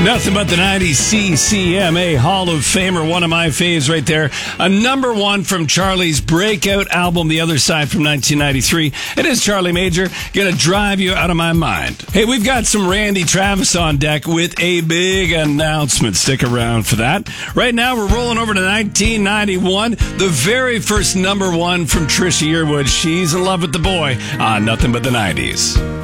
Nothing but the 90s CCMA Hall of Famer, one of my faves right there. A number one from Charlie's breakout album, The Other Side from 1993. It is Charlie Major, gonna drive you out of my mind. Hey, we've got some Randy Travis on deck with a big announcement. Stick around for that. Right now, we're rolling over to 1991. The very first number one from Trisha Yearwood. She's in love with the boy on Nothing But the 90s.